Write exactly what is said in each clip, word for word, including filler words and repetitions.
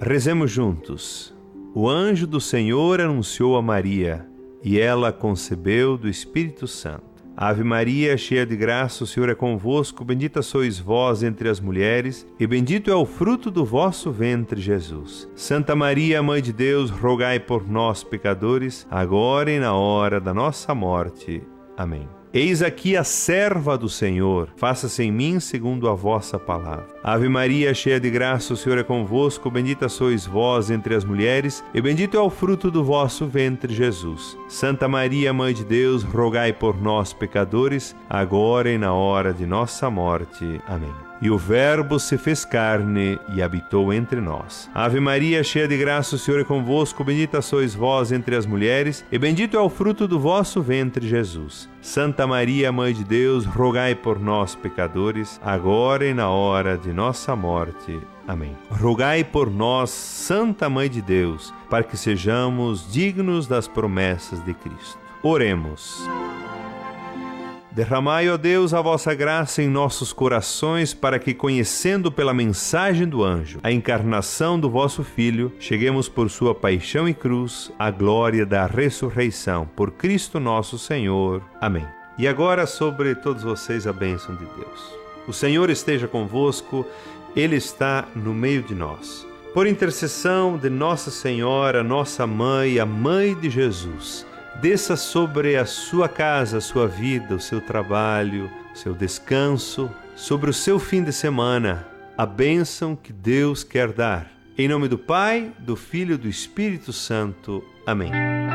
Rezemos juntos. O anjo do Senhor anunciou a Maria, e ela concebeu do Espírito Santo. Ave Maria, cheia de graça, o Senhor é convosco, bendita sois vós entre as mulheres, e bendito é o fruto do vosso ventre, Jesus. Santa Maria, Mãe de Deus, rogai por nós, pecadores, agora e na hora da nossa morte. Amém. Eis aqui a serva do Senhor, faça-se em mim segundo a vossa palavra. Ave Maria, cheia de graça, o Senhor é convosco, bendita sois vós entre as mulheres, e bendito é o fruto do vosso ventre, Jesus. Santa Maria, Mãe de Deus, rogai por nós, pecadores, agora e na hora de nossa morte. Amém. E o Verbo se fez carne e habitou entre nós. Ave Maria, cheia de graça, o Senhor é convosco, bendita sois vós entre as mulheres, e bendito é o fruto do vosso ventre, Jesus. Santa Maria, Mãe de Deus, rogai por nós, pecadores, agora e na hora de nossa morte. Amém. Rogai por nós, Santa Mãe de Deus, para que sejamos dignos das promessas de Cristo. Oremos. Derramai, ó Deus, a vossa graça em nossos corações, para que, conhecendo pela mensagem do anjo a encarnação do vosso Filho, cheguemos por sua paixão e cruz à glória da ressurreição. Por Cristo nosso Senhor. Amém. E agora sobre todos vocês a bênção de Deus. O Senhor esteja convosco, Ele está no meio de nós. Por intercessão de Nossa Senhora, nossa Mãe, a Mãe de Jesus, desça sobre a sua casa, a sua vida, o seu trabalho, o seu descanso, sobre o seu fim de semana, a bênção que Deus quer dar. Em nome do Pai, do Filho e do Espírito Santo. Amém.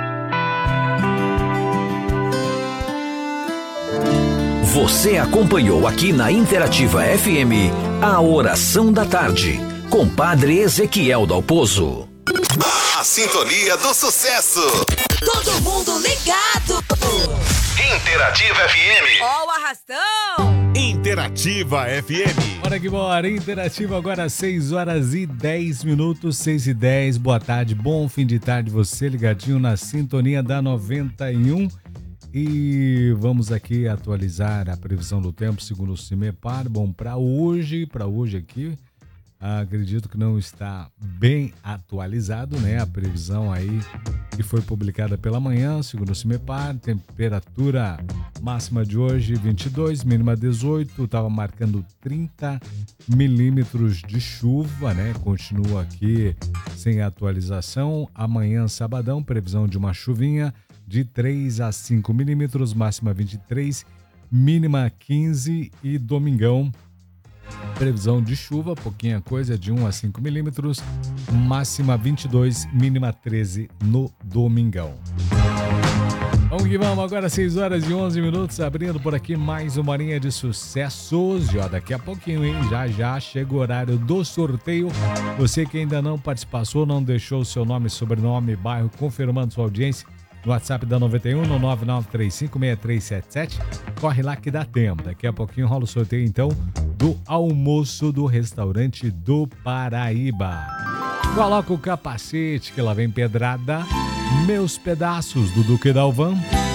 Você acompanhou aqui na Interativa F M a Oração da Tarde, com Padre Ezequiel Dalpozo. A sintonia do sucesso. Todo mundo ligado. Interativa F M. Ó o arrastão. Interativa F M. Bora que bora. Interativa agora às seis horas e dez minutos, seis e dez. Boa tarde, bom fim de tarde. Você ligadinho na sintonia da noventa e um. E vamos aqui atualizar a previsão do tempo segundo o CIMEPAR. Bom, para hoje, para hoje aqui, acredito que não está bem atualizado, né? A previsão aí que foi publicada pela manhã, segundo o CIMEPAR, temperatura máxima de hoje vinte e dois, mínima dezoito, estava marcando trinta milímetros de chuva, né? Continua aqui sem atualização. Amanhã, sabadão, previsão de uma chuvinha de três a cinco milímetros, máxima vinte e três, mínima quinze, e domingão, previsão de chuva, pouquinha coisa, de um a cinco milímetros, máxima vinte e dois, mínima treze no domingão. Vamos que vamos, agora seis horas e onze minutos, abrindo por aqui mais uma horinha de sucessos. Já daqui a pouquinho, hein? Já já chega o horário do sorteio. Você que ainda não participou, não deixou o seu nome, sobrenome, bairro, confirmando sua audiência, no WhatsApp da noventa e um, no nove nove três cinco seis três sete sete. Corre lá que dá tempo. Daqui a pouquinho rola o sorteio, então, do almoço do restaurante do Paraíba. Coloca o capacete que lá vem pedrada. Meus pedaços do Duque Dalvan.